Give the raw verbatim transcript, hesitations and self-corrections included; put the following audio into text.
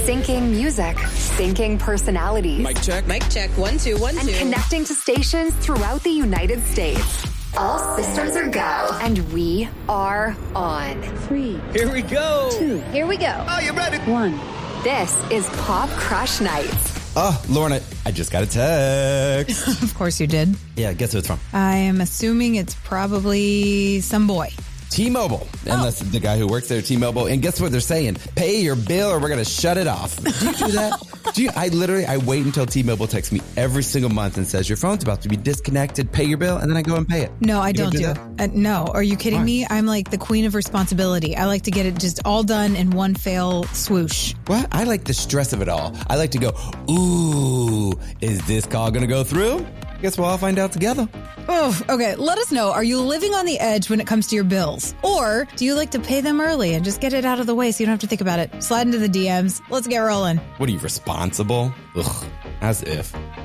Syncing music, syncing personalities. Mic check. Mic check. One, two, one, and two. Connecting to stations throughout the United States. All systems are go. And we are on. Three. Here we go. Two. Here we go. Are you ready? One. This is Pop Crush Nights. Oh, Lorna, I just got a text. Of course you did. Yeah, guess who it's from? I am assuming it's probably some boy. T-Mobile. And Oh. that's the guy who works there at T-Mobile. And guess what they're saying? Pay your bill or we're going to shut it off. Do you do that? do you, I literally, I wait until T-Mobile texts me every single month and says, your phone's about to be disconnected. Pay your bill. And then I go and pay it. No, I You don't, do do. that? Uh, no, are you kidding Why? me? I'm like the queen of responsibility. I like to get it just all done in one fail swoosh. What? I like the stress of it all. I like to go, ooh, is this call going to go through? Guess we'll all find out together. Oh, okay. Let us know. Are you living on the edge when it comes to your bills? Or do you like to pay them early and just get it out of the way so you don't have to think about it? Slide into the D Ms. Let's get rolling. What are you, responsible? Ugh, as if.